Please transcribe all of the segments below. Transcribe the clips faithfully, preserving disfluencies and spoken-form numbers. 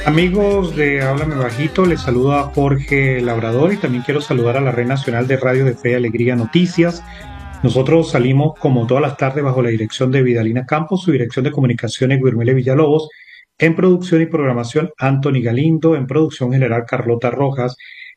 Amigos de Háblame Bajito, les saluda Jorge Labrador y también quiero saludar a la Red Nacional de Radio de Fe y Alegría Noticias. Nosotros salimos como todas las tardes bajo la dirección de Vidalina Campos, su dirección de comunicaciones Guillermele Villalobos, en producción y programación Anthony Galindo, en producción general Carlota Rojas,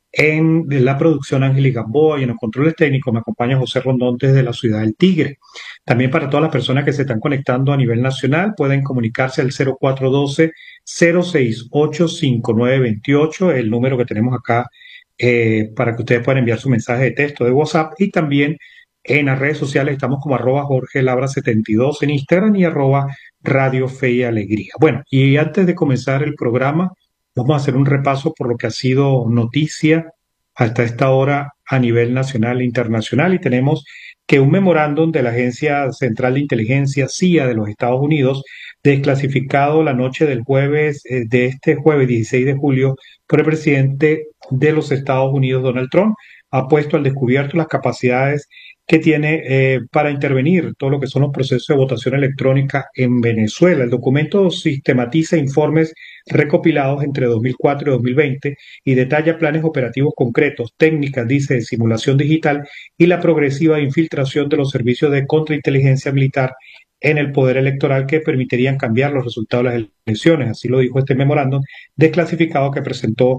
en la producción Ángel Gamboa y en los controles técnicos me acompaña José Rondón desde la ciudad del Tigre. También para todas las personas que se están conectando a nivel nacional pueden comunicarse al cero cuatro uno dos, cero seis ocho, cinco nueve dos ocho, el número que tenemos acá eh, para que ustedes puedan enviar su mensaje de texto de WhatsApp, y también en las redes sociales estamos como arroba Jorge Labra setenta y dos en Instagram y arroba Radio Fe y Alegría. Bueno, y antes de comenzar el programa, vamos a hacer un repaso por lo que ha sido noticia hasta esta hora a nivel nacional e internacional, y tenemos que un memorándum de la Agencia Central de Inteligencia, C I A, de los Estados Unidos, desclasificado la noche del jueves, eh, de este jueves dieciséis de julio, por el presidente de los Estados Unidos, Donald Trump, ha puesto al descubierto las capacidades que tiene eh, para intervenir todo lo que son los procesos de votación electrónica en Venezuela. El documento sistematiza informes recopilados entre dos mil cuatro y dos mil veinte y detalla planes operativos concretos, técnicas, dice, de simulación digital y la progresiva infiltración de los servicios de contrainteligencia militar en el poder electoral que permitirían cambiar los resultados de las elecciones. Así lo dijo este memorándum desclasificado que presentó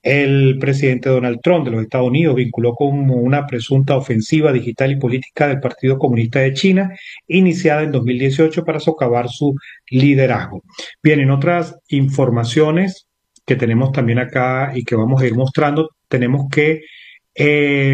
el presidente Donald Trump de los Estados Unidos. Vinculó como una presunta ofensiva digital y política del Partido Comunista de China, iniciada en dos mil dieciocho para socavar su liderazgo. Bien, en otras informaciones que tenemos también acá y que vamos a ir mostrando, tenemos que eh,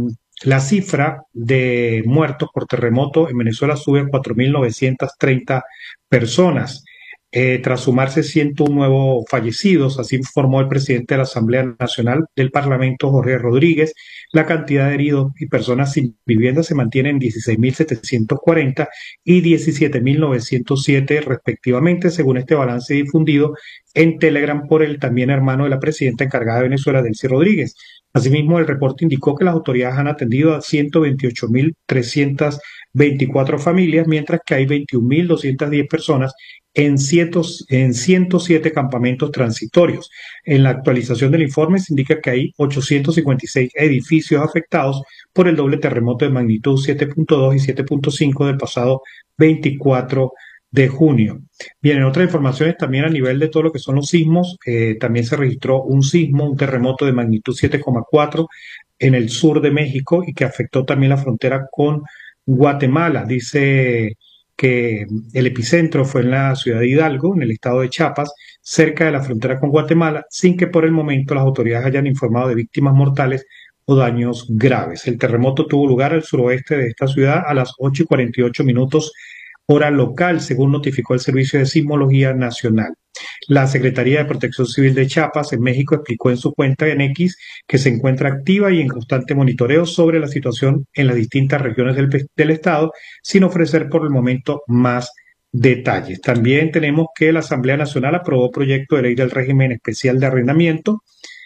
la cifra de muertos por terremoto en Venezuela sube a cuatro mil novecientas treinta personas. Eh, tras sumarse ciento uno nuevos fallecidos, así informó el presidente de la Asamblea Nacional del Parlamento, Jorge Rodríguez. La cantidad de heridos y personas sin vivienda se mantiene en dieciséis mil setecientos cuarenta y diecisiete mil novecientos siete respectivamente, según este balance difundido en Telegram por el también hermano de la presidenta encargada de Venezuela, Delcy Rodríguez. Asimismo, el reporte indicó que las autoridades han atendido a ciento veintiocho mil trescientas veinticuatro familias, mientras que hay veintiún mil doscientas diez personas en, cientos, en ciento siete campamentos transitorios. En la actualización del informe se indica que hay ochocientos cincuenta y seis edificios afectados por el doble terremoto de magnitud siete punto dos y siete punto cinco del pasado veinticuatro de junio. Bien, en otras informaciones también a nivel de todo lo que son los sismos, eh, también se registró un sismo, un terremoto de magnitud siete coma cuatro en el sur de México y que afectó también la frontera con Guatemala. Dice que el epicentro fue en la ciudad de Hidalgo, en el estado de Chiapas, cerca de la frontera con Guatemala, sin que por el momento las autoridades hayan informado de víctimas mortales o daños graves. El terremoto tuvo lugar al suroeste de esta ciudad a las ocho y cuarenta y ocho minutos hora local, según notificó el Servicio de Sismología Nacional. La Secretaría de Protección Civil de Chiapas, en México, explicó en su cuenta en X que se encuentra activa y en constante monitoreo sobre la situación en las distintas regiones del, del estado, sin ofrecer por el momento más detalles. También tenemos que la Asamblea Nacional aprobó proyecto de ley del régimen especial de arrendamiento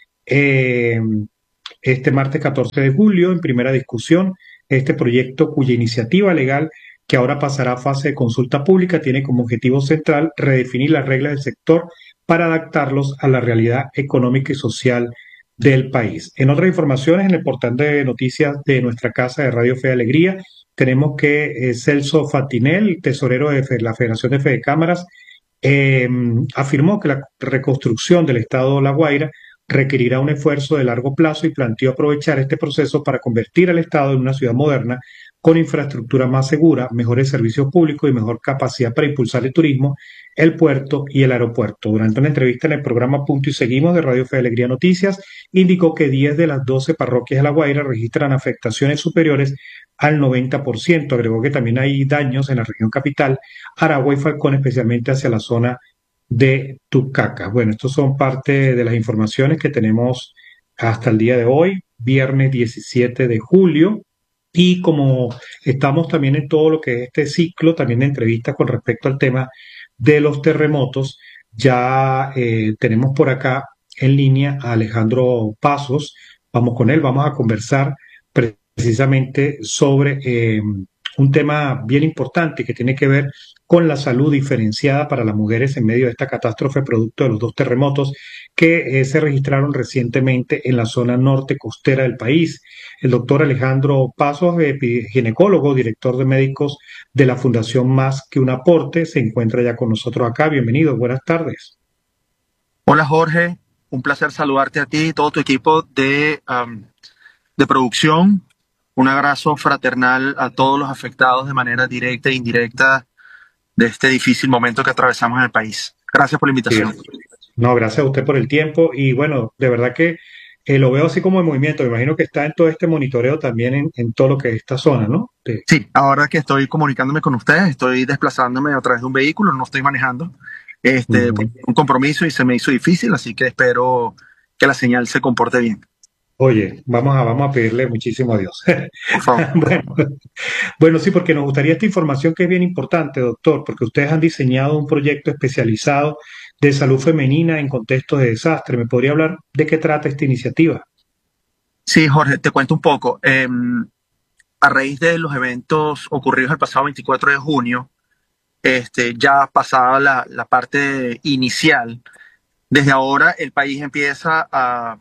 eh, este martes catorce de julio en primera discusión. Este proyecto, cuya iniciativa legal que ahora pasará a fase de consulta pública, tiene como objetivo central redefinir las reglas del sector para adaptarlos a la realidad económica y social del país. En otras informaciones, en el portal de noticias de nuestra casa de Radio Fe y Alegría, tenemos que eh, Celso Fatinel, tesorero de la Federación de Fedecámaras, eh, afirmó que la reconstrucción del estado de La Guaira requerirá un esfuerzo de largo plazo y planteó aprovechar este proceso para convertir al estado en una ciudad moderna con infraestructura más segura, mejores servicios públicos y mejor capacidad para impulsar el turismo, el puerto y el aeropuerto. Durante una entrevista en el programa Punto y Seguimos de Radio Fe y Alegría Noticias, indicó que diez de las doce parroquias de La Guaira registran afectaciones superiores al noventa por ciento. Agregó que también hay daños en la región capital, Aragua y Falcón, especialmente hacia la zona de Tucaca. Bueno, estos son parte de las informaciones que tenemos hasta el día de hoy, viernes diecisiete de julio. Y como estamos también en todo lo que es este ciclo, también de entrevistas con respecto al tema de los terremotos, ya eh, tenemos por acá en línea a Alejandro Pasos. Vamos con él, vamos a conversar precisamente sobre eh, un tema bien importante que tiene que ver con la salud diferenciada para las mujeres en medio de esta catástrofe producto de los dos terremotos que eh, se registraron recientemente en la zona norte costera del país. El doctor Alejandro Pasos, epi- ginecólogo, director de médicos de la Fundación Más que un Aporte, se encuentra ya con nosotros acá. Bienvenido, buenas tardes. Hola Jorge, un placer saludarte a ti y todo tu equipo de, um, de producción. Un abrazo fraternal a todos los afectados de manera directa e indirecta de este difícil momento que atravesamos en el país. Gracias por la Sí. invitación. No, gracias a usted por el tiempo y bueno, de verdad que eh, lo veo así como en movimiento. Me imagino que está en todo este monitoreo también en, en todo lo que es esta zona, ¿no? De- Sí, ahora que estoy comunicándome con ustedes, estoy desplazándome a través de un vehículo, no estoy manejando, este, por Ujú. un compromiso y se me hizo difícil, así que espero que la señal se comporte bien. Oye, vamos a, vamos a pedirle muchísimo a Dios. Por favor. Bueno, bueno, sí, porque nos gustaría esta información que es bien importante, doctor, porque ustedes han diseñado un proyecto especializado de salud femenina en contextos de desastre. ¿Me podría hablar de qué trata esta iniciativa? Sí, Jorge, te cuento un poco. Em, a raíz de los eventos ocurridos el pasado veinticuatro de junio, este, ya pasada la, la parte inicial, desde ahora el país empieza a,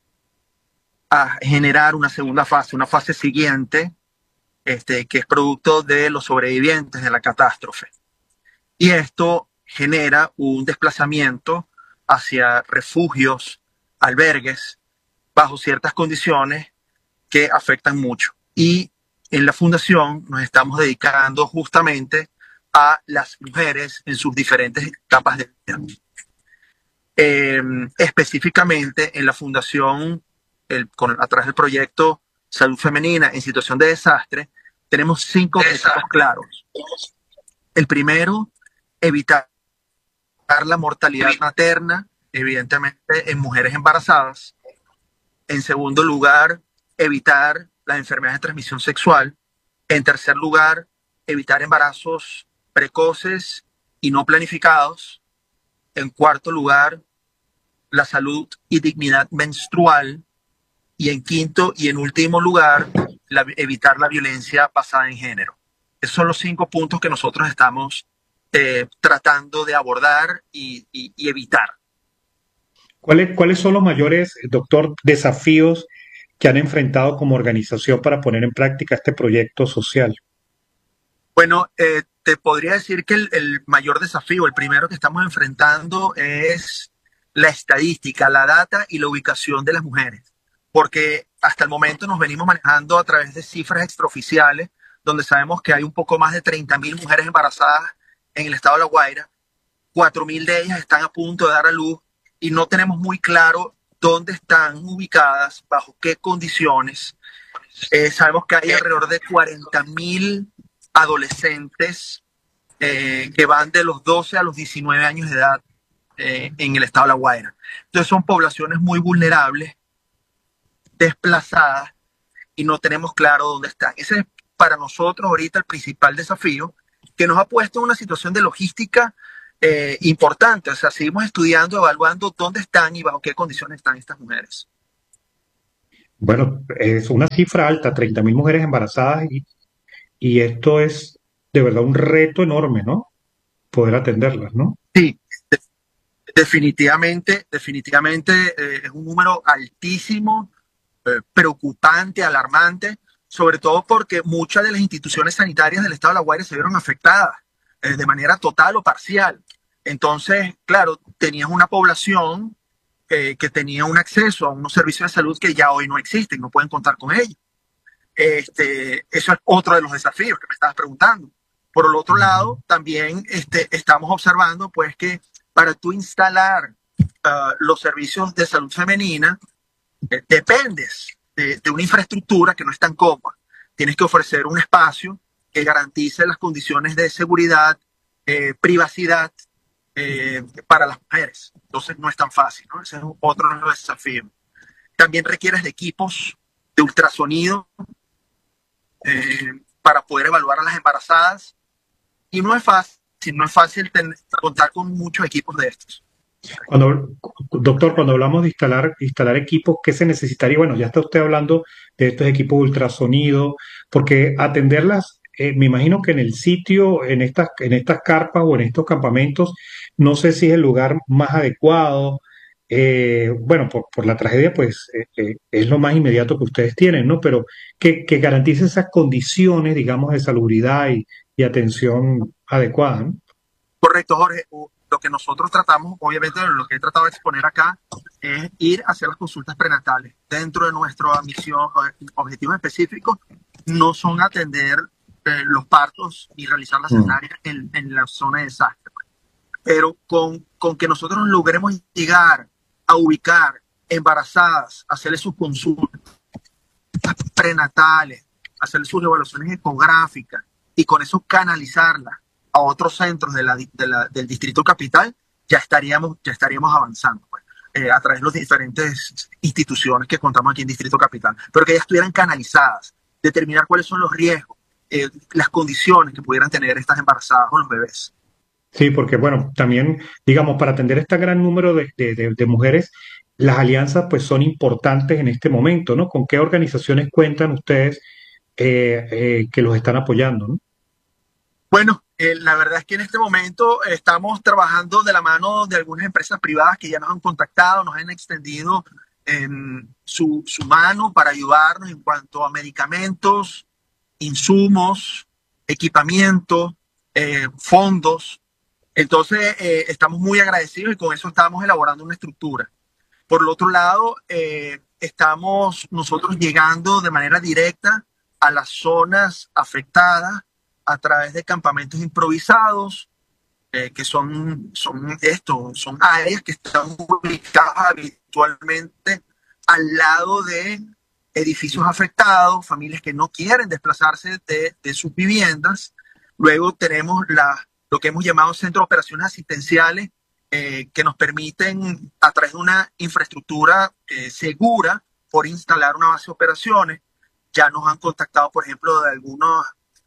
a generar una segunda fase, una fase siguiente, este, que es producto de los sobrevivientes de la catástrofe. Y esto genera un desplazamiento hacia refugios, albergues, bajo ciertas condiciones que afectan mucho. Y en la fundación nos estamos dedicando justamente a las mujeres en sus diferentes etapas de vida. Eh, específicamente en la fundación, el, con, a través del proyecto Salud Femenina en Situación de Desastre, tenemos cinco objetivos claros. El primero, evitar la mortalidad materna, evidentemente en mujeres embarazadas. En segundo lugar, evitar las enfermedades de transmisión sexual. En tercer lugar, evitar embarazos precoces y no planificados. En cuarto lugar, la salud y dignidad menstrual. Y en quinto y en último lugar, la, evitar la violencia basada en género. Esos son los cinco puntos que nosotros estamos eh, tratando de abordar y, y, y evitar. ¿Cuáles, cuáles son los mayores, doctor, desafíos que han enfrentado como organización para poner en práctica este proyecto social? Bueno, eh, te podría decir que el, el mayor desafío, el primero que estamos enfrentando es la estadística, la data y la ubicación de las mujeres. Porque hasta el momento nos venimos manejando a través de cifras extraoficiales, donde sabemos que hay un poco más de treinta mil mujeres embarazadas en el estado de La Guaira, cuatro mil de ellas están a punto de dar a luz y no tenemos muy claro dónde están ubicadas, bajo qué condiciones. Eh, sabemos que hay alrededor de cuarenta mil adolescentes eh, que van de los doce a los diecinueve años de edad eh, en el estado de La Guaira. Entonces son poblaciones muy vulnerables, desplazadas y no tenemos claro dónde están. Ese es para nosotros ahorita el principal desafío que nos ha puesto en una situación de logística eh, importante. O sea, seguimos estudiando, evaluando dónde están y bajo qué condiciones están estas mujeres. Bueno, es una cifra alta, treinta mil mujeres embarazadas y, y esto es de verdad un reto enorme, ¿no? Poder atenderlas, ¿no? Sí, de- definitivamente, definitivamente eh, es un número altísimo, eh, preocupante, alarmante, sobre todo porque muchas de las instituciones sanitarias del estado de La Guaira se vieron afectadas eh, de manera total o parcial. Entonces, claro, tenías una población eh, que tenía un acceso a unos servicios de salud que ya hoy no existen, no pueden contar con ellos. Este, eso es otro de los desafíos que me estabas preguntando. Por el otro lado, también este, estamos observando pues que para tú instalar uh, los servicios de salud femenina, eh, dependes de, de una infraestructura que no es tan cómoda. Tienes que ofrecer un espacio que garantice las condiciones de seguridad, eh, privacidad eh, para las mujeres. Entonces no es tan fácil, ¿no? Ese es otro de los desafíos. También requieres de equipos de ultrasonido eh, para poder evaluar a las embarazadas y no es fácil, no es fácil tener, contar con muchos equipos de estos. Cuando, doctor, cuando hablamos de instalar, instalar equipos, ¿qué se necesitaría? Bueno, ya está usted hablando de estos equipos de ultrasonido, porque atenderlas eh, me imagino que en el sitio, en estas, en estas carpas o en estos campamentos, no sé si es el lugar más adecuado. Eh, bueno, por, por la tragedia, pues eh, eh, es lo más inmediato que ustedes tienen, ¿no? Pero que, que garantice esas condiciones, digamos, de salubridad y, y atención adecuada, ¿no? Correcto, Jorge. Lo que nosotros tratamos, obviamente lo que he tratado de exponer acá, es ir a hacer las consultas prenatales. Dentro de nuestra misión, objetivos específicos, no son atender eh, los partos y realizar la Mm. cesárea en, en la zona de desastre. Pero con, con que nosotros logremos llegar a ubicar embarazadas, hacerles sus consultas prenatales, hacerles sus evaluaciones ecográficas y con eso canalizarlas a otros centros de la, de la, del Distrito Capital, ya estaríamos, ya estaríamos avanzando, pues, eh, a través de las diferentes instituciones que contamos aquí en Distrito Capital, pero que ya estuvieran canalizadas, determinar cuáles son los riesgos, eh, las condiciones que pudieran tener estas embarazadas o los bebés. Sí, porque bueno, también, digamos, para atender este gran número de, de- de- de mujeres, las alianzas pues son importantes en este momento, ¿no? ¿Con qué organizaciones cuentan ustedes eh, eh, que los están apoyando, ¿no? Bueno, eh, la verdad es que en este momento estamos trabajando de la mano de algunas empresas privadas que ya nos han contactado, nos han extendido eh, su, su mano para ayudarnos en cuanto a medicamentos, insumos, equipamiento, eh, fondos. Entonces, eh, estamos muy agradecidos y con eso estamos elaborando una estructura. Por el otro lado, eh, estamos nosotros llegando de manera directa a las zonas afectadas a través de campamentos improvisados, eh, que son, son esto, son áreas que están ubicadas habitualmente al lado de edificios afectados, familias que no quieren desplazarse de, de sus viviendas. Luego tenemos la, lo que hemos llamado centros de operaciones asistenciales, eh, que nos permiten, a través de una infraestructura eh, segura, por instalar una base de operaciones. Ya nos han contactado, por ejemplo, de algunos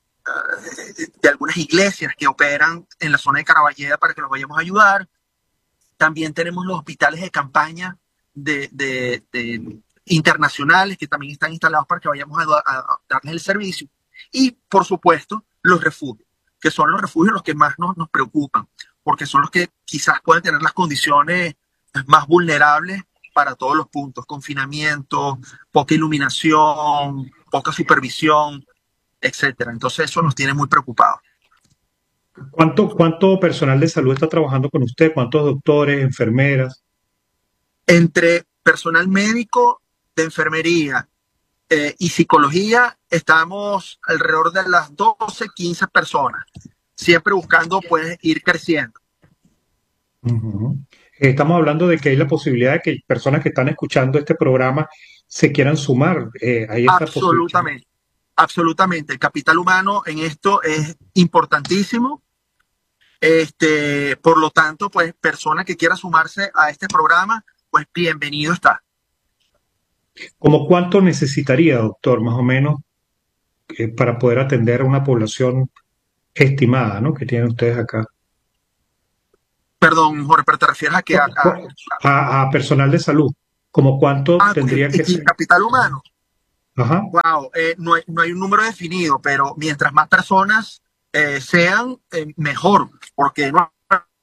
uh, de algunas iglesias que operan en la zona de Caraballeda para que los vayamos a ayudar. También tenemos los hospitales de campaña de, de, de internacionales que también están instalados para que vayamos a, a, a darles el servicio. Y, por supuesto, los refugios, que son los refugios los que más nos, nos preocupan, porque son los que quizás pueden tener las condiciones más vulnerables para todos los puntos: confinamiento, poca iluminación, poca supervisión, etcétera. Entonces eso nos tiene muy preocupados. ¿Cuánto, cuánto personal de salud está trabajando con usted? ¿Cuántos doctores, enfermeras? Entre personal médico, de enfermería eh, y psicología, estamos alrededor de las doce, quince personas, siempre buscando pues ir creciendo. Ujú. Estamos hablando de que hay la posibilidad de que personas que están escuchando este programa se quieran sumar. Eh, hay esa posibilidad. Absolutamente, absolutamente. El capital humano en esto es importantísimo. Este, por lo tanto, pues persona que quiera sumarse a este programa, pues bienvenido está. ¿Cómo cuánto necesitaría, doctor, más o menos, eh, para poder atender a una población estimada, ¿no? Que tienen ustedes acá? Perdón, Jorge, pero te refieres a que a, a, A, a personal de salud. ¿Cómo cuánto a tendría que el ser? capital humano. Ajá. Wow, eh, no, hay, no hay un número definido, pero mientras más personas eh, sean, eh, mejor, porque no,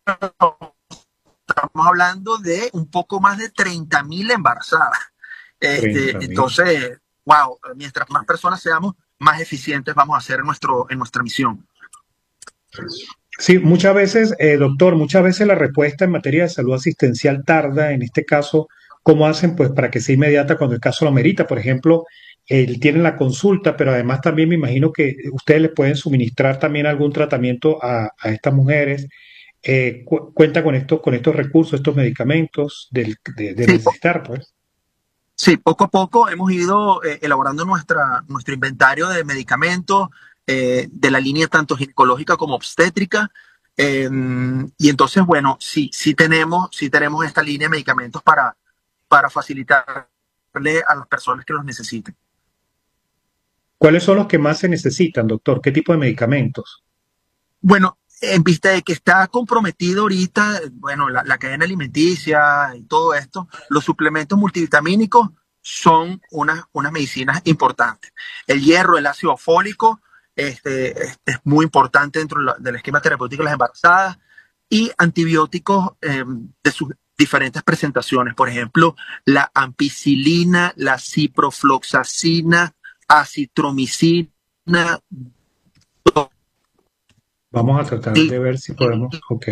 estamos hablando de un poco más de treinta mil embarazadas. Este, treinta mil. entonces, wow, mientras más personas seamos, más eficientes vamos a ser en, nuestro, en nuestra misión. Sí, muchas veces, eh, doctor, muchas veces la respuesta en materia de salud asistencial tarda. En este caso, ¿cómo hacen pues para que sea inmediata cuando el caso lo amerita? Por ejemplo, eh, tienen la consulta, pero además también me imagino que ustedes les pueden suministrar también algún tratamiento a, a estas mujeres. Eh, cu- cuenta con estos, con estos recursos, estos medicamentos del- de, de Sí, necesitar, pues. sí, poco a poco hemos ido eh, elaborando nuestra, nuestro inventario de medicamentos, eh, de la línea tanto ginecológica como obstétrica. Eh, y entonces, bueno, sí, sí tenemos, sí tenemos esta línea de medicamentos para, para facilitarle a las personas que los necesiten. ¿Cuáles son los que más se necesitan, doctor? ¿Qué tipo de medicamentos? Bueno, en vista de que está comprometido ahorita, bueno, la, la cadena alimenticia y todo esto, los suplementos multivitamínicos son unas, unas medicinas importantes. El hierro, el ácido fólico, este, este es muy importante dentro de la- del esquema terapéutico de las embarazadas, y antibióticos eh, de sus diferentes presentaciones, por ejemplo, la ampicilina, la ciprofloxacina, acitromicina. Vamos a tratar de ver si podemos, ok.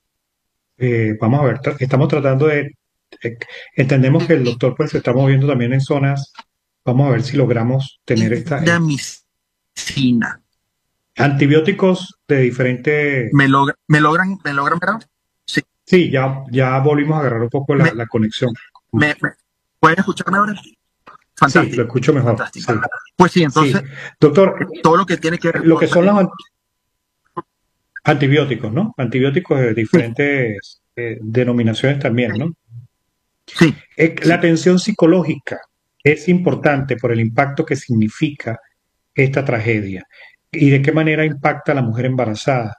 Eh, vamos a ver, tra- estamos tratando de, eh, entendemos que el doctor pues se está moviendo también en zonas, vamos a ver si logramos tener esta, eh, Clindamicina. antibióticos de diferente, ¿Me, logra- me logran, me logran ver? Sí. sí, ya, ya volvimos a agarrar un poco la, ¿Me, la conexión. me, me- ¿Pueden escucharme ahora? Sí, lo Fantástico, escucho mejor, fantástico. sí, Pues sí, sí. entonces, Doctor, todo lo que tiene que ver lo con... que son los an- antibióticos, ¿no? Antibióticos de Sí, diferentes eh, denominaciones también, ¿no? sí, Eh, la sí. atención psicológica es importante por el impacto que significa esta tragedia y de qué manera impacta a la mujer embarazada.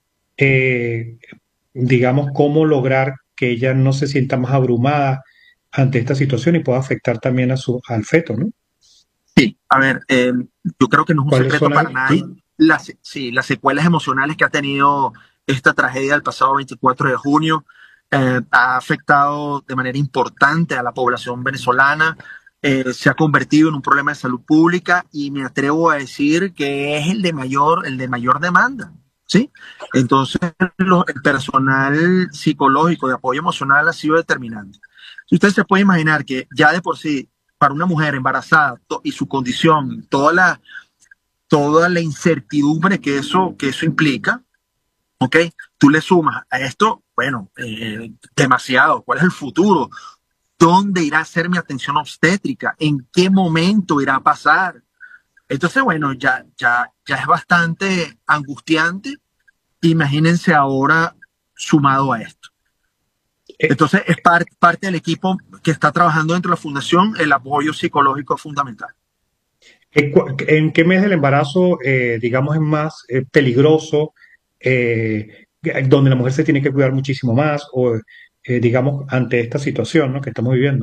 Eh, digamos, cómo lograr que ella no se sienta más abrumada ante esta situación y pueda afectar también a su, al feto, ¿no? Sí, a ver, eh, yo creo que no es un ¿Cuáles secreto son las... para nadie las, sí, las secuelas emocionales que ha tenido esta tragedia del pasado veinticuatro de junio. Eh, ha afectado de manera importante a la población venezolana. Eh, se ha convertido en un problema de salud pública y me atrevo a decir que es el de mayor, el de mayor demanda. ¿Sí? Entonces, lo- el personal psicológico de apoyo emocional ha sido determinante. Si usted se puede imaginar que ya de por sí para una mujer embarazada to- y su condición, toda la, toda la incertidumbre que eso, que eso implica, ¿ok? Tú le sumas a esto, bueno, eh, demasiado. ¿Cuál es el futuro? ¿Dónde irá a ser mi atención obstétrica? ¿En qué momento irá a pasar? Entonces, bueno, ya, ya, ya es bastante angustiante. Imagínense ahora sumado a esto. eh, Entonces, es par- parte del equipo que está trabajando dentro de la fundación, el apoyo psicológico es fundamental. eh, cu- ¿En qué mes del embarazo, eh, digamos, es más eh, peligroso, eh, donde la mujer se tiene que cuidar muchísimo más o, eh, digamos, ante esta situación, ¿no? que estamos viviendo?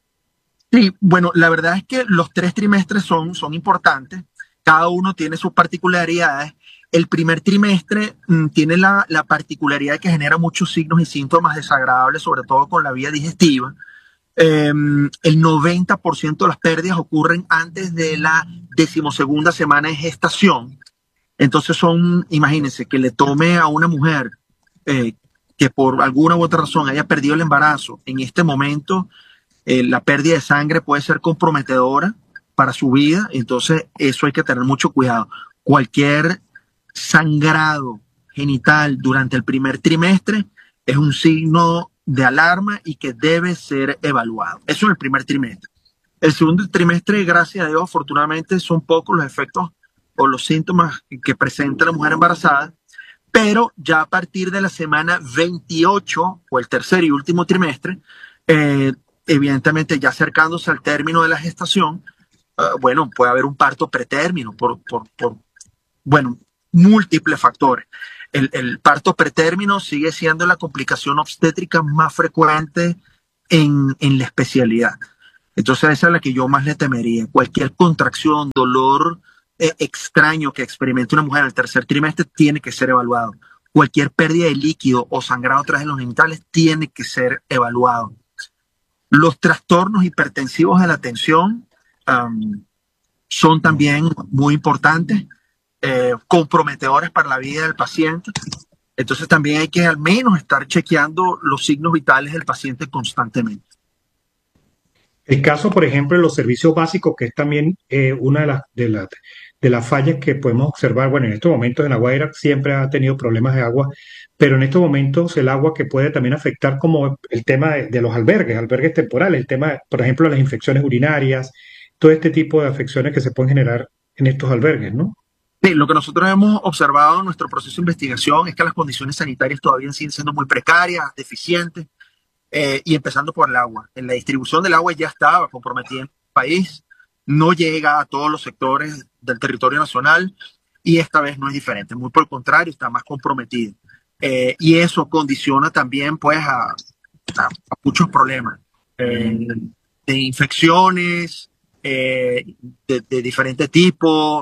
Sí, bueno, la verdad es que los tres trimestres son, son importantes, cada uno tiene sus particularidades. El primer trimestre mm, tiene la, la particularidad de que genera muchos signos y síntomas desagradables, sobre todo con la vía digestiva. Eh, el noventa por ciento de las pérdidas ocurren antes de la decimosegunda semana de gestación. Entonces son, imagínense, que le tome a una mujer eh, que por alguna u otra razón haya perdido el embarazo en este momento, eh, la pérdida de sangre puede ser comprometedora para su vida, entonces eso hay que tener mucho cuidado. Cualquier sangrado genital durante el primer trimestre es un signo de alarma y que debe ser evaluado. Eso en el primer trimestre. El segundo trimestre, gracias a Dios, afortunadamente son pocos los efectos o los síntomas que presenta la mujer embarazada, pero ya a partir de la semana veintiocho o el tercer y último trimestre, eh, evidentemente ya acercándose al término de la gestación, eh, bueno, puede haber un parto pretérmino por, por, por bueno, múltiples factores. El, el parto pretérmino sigue siendo la complicación obstétrica más frecuente en, en la especialidad. Entonces esa es la que yo más le temería. Cualquier contracción, dolor eh, extraño que experimente una mujer en el tercer trimestre tiene que ser evaluado. Cualquier pérdida de líquido o sangrado tras de los genitales tiene que ser evaluado. Los trastornos hipertensivos de la atención um, son también muy importantes, eh, comprometedores para la vida del paciente. Entonces también hay que al menos estar chequeando los signos vitales del paciente constantemente. El caso, por ejemplo, de los servicios básicos, que es también eh, una de las, de, las, de las fallas que podemos observar. Bueno, en estos momentos en La Guaira siempre ha tenido problemas de agua, pero en estos momentos el agua que puede también afectar como el tema de, de los albergues, albergues temporales, el tema, por ejemplo, de las infecciones urinarias, todo este tipo de afecciones que se pueden generar en estos albergues, ¿no? Sí, lo que nosotros hemos observado en nuestro proceso de investigación es que las condiciones sanitarias todavía siguen siendo muy precarias, deficientes, eh, y empezando por el agua. En la distribución del agua ya estaba comprometida en el país, no llega a todos los sectores del territorio nacional y esta vez no es diferente, muy por el contrario, está más comprometido. Eh, y eso condiciona también pues a, a, a muchos problemas eh, de infecciones, eh, de, de diferente tipo.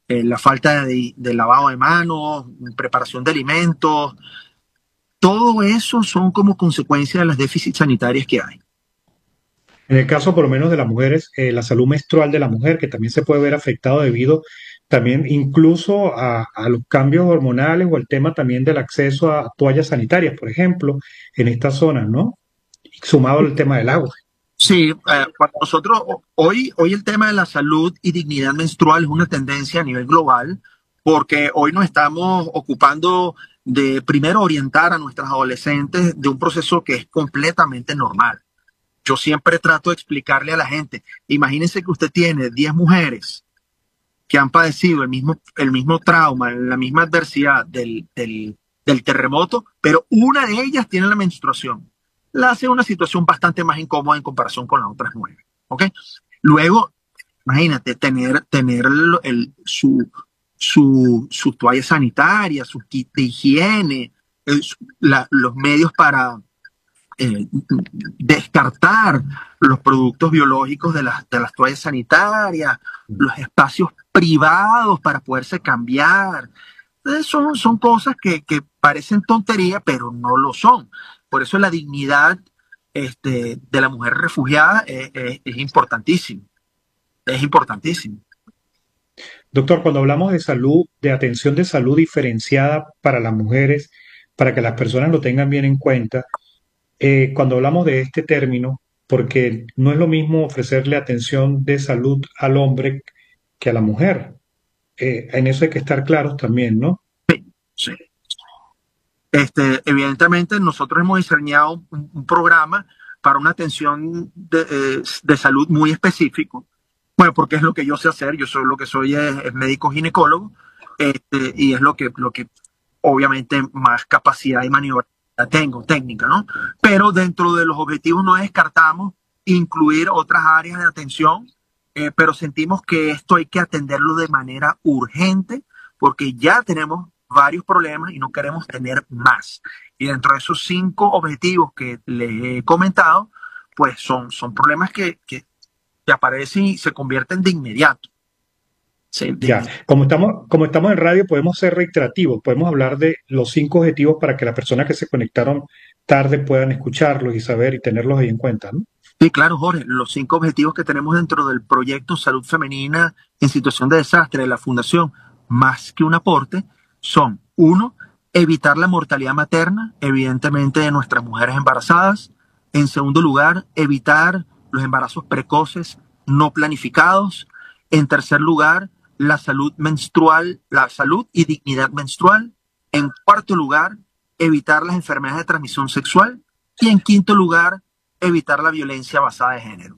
eh, la falta de, de lavado de manos, preparación de alimentos, todo eso son como consecuencia de las déficits sanitarias que hay. En el caso, por lo menos de las mujeres, eh, la salud menstrual de la mujer, que también se puede ver afectado debido también incluso a, a los cambios hormonales o el tema también del acceso a toallas sanitarias, por ejemplo, en estas zonas, ¿no? Sumado al tema del agua. Sí, eh, para nosotros hoy, hoy el tema de la salud y dignidad menstrual es una tendencia a nivel global, porque hoy nos estamos ocupando de primero orientar a nuestras adolescentes de un proceso que es completamente normal. Yo siempre trato de explicarle a la gente, imagínense que usted tiene diez mujeres que han padecido el mismo, el mismo trauma, la misma adversidad del, del, del terremoto, pero una de ellas tiene la menstruación. La hace una situación bastante más incómoda en comparación con las otras nueve. ¿Ok? Luego, imagínate, tener, tener el, el, su, su, su toalla sanitaria, su kit de higiene, el, la, los medios para eh, descartar los productos biológicos de las, de las toallas sanitarias, los espacios privados para poderse cambiar. Entonces son, son cosas que, que parecen tontería, pero no lo son. Por eso la dignidad este, de la mujer refugiada es, es, es importantísimo. Es importantísimo. Doctor, cuando hablamos de salud, de atención de salud diferenciada para las mujeres, para que las personas lo tengan bien en cuenta, eh, cuando hablamos de este término, porque no es lo mismo ofrecerle atención de salud al hombre que a la mujer. Eh, en eso hay que estar claros también, ¿no? Sí, sí. Este, evidentemente, nosotros hemos diseñado un, un programa para una atención de, eh, de salud muy específico. Bueno, porque es lo que yo sé hacer. Yo soy lo que soy es, es médico ginecólogo este, y es lo que, lo que obviamente más capacidad y maniobra tengo, técnica, ¿no? Pero dentro de los objetivos no descartamos incluir otras áreas de atención, eh, pero sentimos que esto hay que atenderlo de manera urgente porque ya tenemos varios problemas y no queremos tener más. Y dentro de esos cinco objetivos que les he comentado, pues son, son problemas que, que, que aparecen y se convierten de inmediato. Sí, de Ya, inmediato. como estamos, como estamos en radio, podemos ser reiterativos, podemos hablar de los cinco objetivos para que las personas que se conectaron tarde puedan escucharlos y saber y tenerlos ahí en cuenta, ¿no? Sí, claro, Jorge, los cinco objetivos que tenemos dentro del proyecto Salud Femenina en Situación de Desastre de la Fundación Más que un Aporte son, uno, evitar la mortalidad materna, evidentemente de nuestras mujeres embarazadas. En segundo lugar, evitar los embarazos precoces no planificados. En tercer lugar, la salud menstrual, la salud y dignidad menstrual. En cuarto lugar, evitar las enfermedades de transmisión sexual. Y en quinto lugar, evitar la violencia basada en género.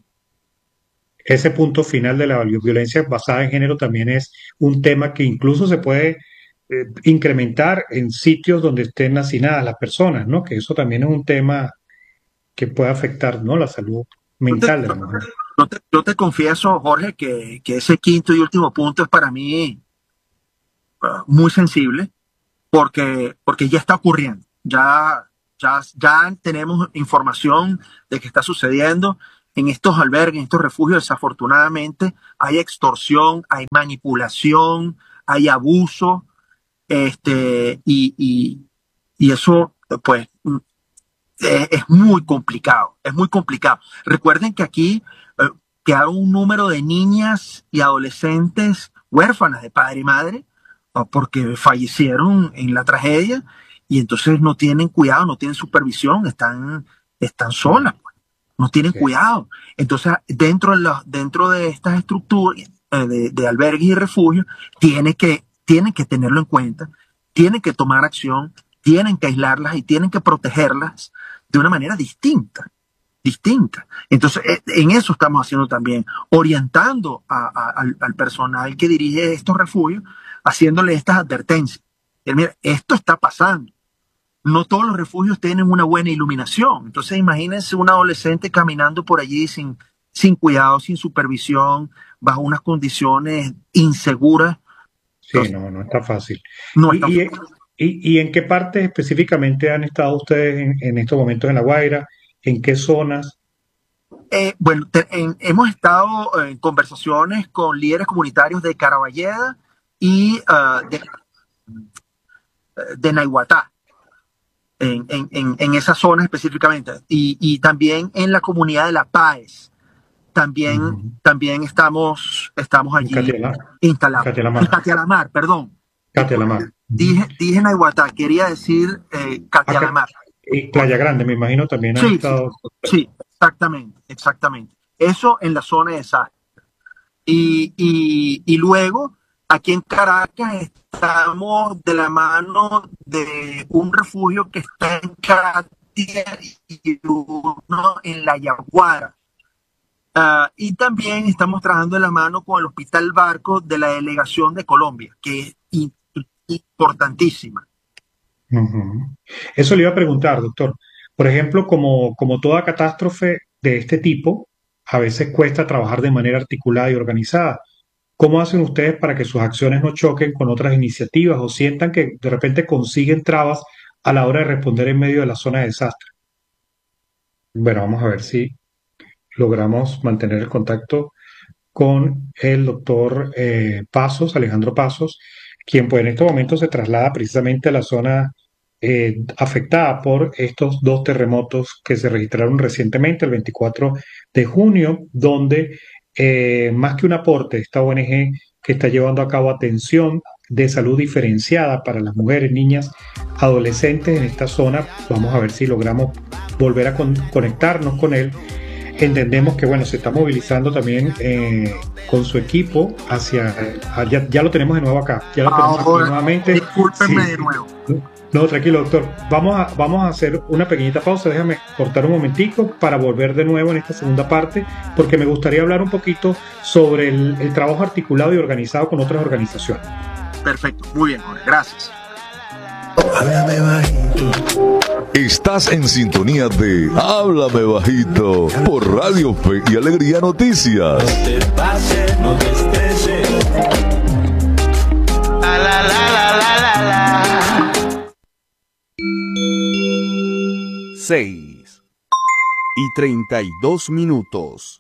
Ese punto final de la violencia basada en género también es un tema que incluso se puede eh, incrementar en sitios donde estén hacinadas las personas, ¿no? Que eso también es un tema que puede afectar, ¿no? La salud Yo te, mental de la mujer. yo te, yo te confieso, Jorge, que, que, ese quinto y último punto es para mí uh, muy sensible porque, porque ya está ocurriendo. Ya, ya, ya tenemos información de que está sucediendo en estos albergues, en estos refugios. Desafortunadamente hay extorsión, hay manipulación, hay abuso, este, y, y, y eso, pues, es, es muy complicado, es muy complicado. Recuerden que aquí eh, quedaron un número de niñas y adolescentes huérfanas de padre y madre uh, porque fallecieron en la tragedia y entonces no tienen cuidado, no tienen supervisión, están, están solas, pues, no tienen Sí. cuidado. Entonces, dentro de, los, dentro de estas estructuras eh, de, de albergues y refugios, tiene que, tienen que tenerlo en cuenta, tienen que tomar acción, tienen que aislarlas y tienen que protegerlas de una manera distinta, distinta. Entonces, en eso estamos haciendo también, orientando a, a, al, al personal que dirige estos refugios, haciéndole estas advertencias. Y mira, esto está pasando. No todos los refugios tienen una buena iluminación. Entonces, imagínense un adolescente caminando por allí sin, sin cuidado, sin supervisión, bajo unas condiciones inseguras. Sí, Entonces, no, no está fácil. no está. ¿Y, y, y, y en qué partes específicamente han estado ustedes en, en estos momentos en La Guaira? ¿En qué zonas? Eh, bueno, te, en, hemos estado en conversaciones con líderes comunitarios de Caraballeda y uh, de, de Naiguatá, en, en, en, en esa zona específicamente, y, y también en la comunidad de La Paz. También, uh-huh. también estamos, estamos allí instalados. Catialamar. Catialamar, perdón. Catialamar. Dije, dije Naiguatá, quería decir eh, Catialamar. Y Playa Grande, me imagino, también ha sí, estado. Sí, exactamente, exactamente. Eso en la zona de desastre. Y, y, y luego, aquí en Caracas, estamos de la mano de un refugio que está en Catia y uno en La Yaguara. Uh, y también estamos trabajando de la mano con el Hospital Barco de la Delegación de Colombia, que es importantísima. Uh-huh. Eso le iba a preguntar, doctor. Por ejemplo, como, como toda catástrofe de este tipo, a veces cuesta trabajar de manera articulada y organizada. ¿Cómo hacen ustedes para que sus acciones no choquen con otras iniciativas o sientan que de repente consiguen trabas a la hora de responder en medio de la zona de desastre? Bueno, vamos a ver si logramos mantener el contacto con el doctor eh, Pasos, Alejandro Pasos, quien pues en este momento se traslada precisamente a la zona eh, afectada por estos dos terremotos que se registraron recientemente, el veinticuatro de junio, donde eh, más que un aporte, esta O N G que está llevando a cabo atención de salud diferenciada para las mujeres, niñas, adolescentes en esta zona, vamos a ver si logramos volver a con- conectarnos con él. Entendemos que bueno, se está movilizando también eh, con su equipo hacia ah, ya, ya lo tenemos de nuevo acá, ya lo tenemos Ahora, aquí nuevamente. Discúlpenme sí. de nuevo. No, tranquilo, doctor. Vamos a, vamos a hacer una pequeñita pausa. Déjame cortar un momentico para volver de nuevo en esta segunda parte, porque me gustaría hablar un poquito sobre el, el trabajo articulado y organizado con otras organizaciones. Perfecto, muy bien, Jorge. Gracias. Háblame bajito. Estás en sintonía de Háblame Bajito por Radio Fe y Alegría Noticias. No te pases, no te estreses. La, la, la, la, la, la, la. seis y treinta y dos minutos.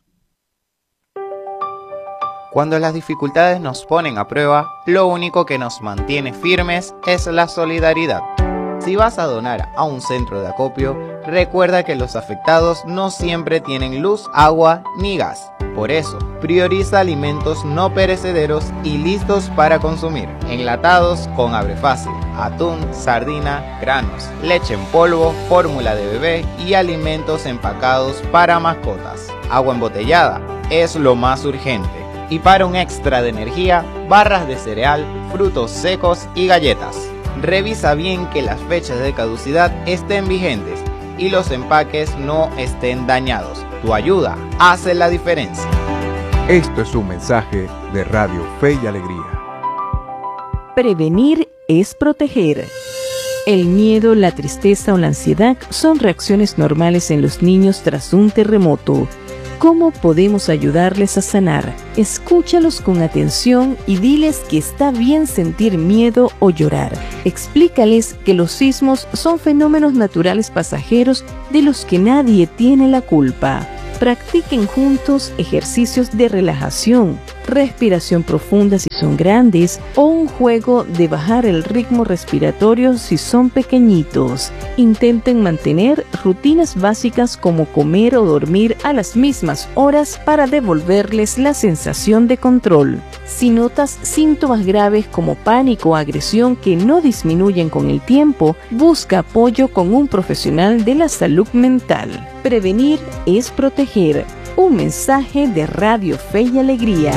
Cuando las dificultades nos ponen a prueba, lo único que nos mantiene firmes es la solidaridad. Si vas a donar a un centro de acopio, recuerda que los afectados no siempre tienen luz, agua ni gas. Por eso, prioriza alimentos no perecederos y listos para consumir, enlatados con abre fácil, atún, sardina, granos, leche en polvo, fórmula de bebé y alimentos empacados para mascotas. Agua embotellada es lo más urgente. Y para un extra de energía, barras de cereal, frutos secos y galletas. Revisa bien que las fechas de caducidad estén vigentes y los empaques no estén dañados. Tu ayuda hace la diferencia. Esto es un mensaje de Radio Fe y Alegría. Prevenir es proteger. El miedo, la tristeza o la ansiedad son reacciones normales en los niños tras un terremoto. ¿Cómo podemos ayudarles a sanar? Escúchalos con atención y diles que está bien sentir miedo o llorar. Explícales que los sismos son fenómenos naturales pasajeros de los que nadie tiene la culpa. Practiquen juntos ejercicios de relajación, respiración profunda si son grandes o un juego de bajar el ritmo respiratorio si son pequeñitos. Intenten mantener rutinas básicas como comer o dormir a las mismas horas para devolverles la sensación de control. Si notas síntomas graves como pánico o agresión que no disminuyen con el tiempo, busca apoyo con un profesional de la salud mental. Prevenir es proteger. Un mensaje de Radio Fe y Alegría.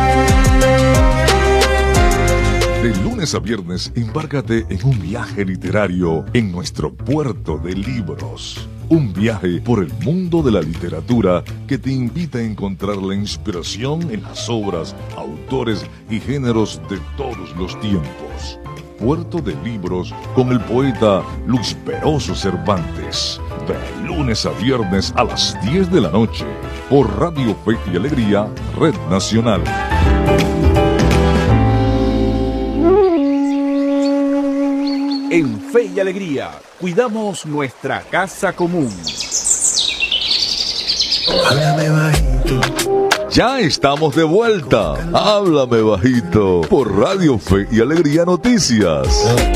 De lunes a viernes, embárcate en un viaje literario en nuestro puerto de libros. Un viaje por el mundo de la literatura que te invita a encontrar la inspiración en las obras, autores y géneros de todos los tiempos. Puerto de Libros con el poeta Luis Peroso Cervantes. De lunes a viernes a las diez de la noche por Radio Fe y Alegría, Red Nacional. En Fe y Alegría, cuidamos nuestra casa común. Háblame bajito. Ya estamos de vuelta. Háblame bajito por Radio Fe y Alegría Noticias.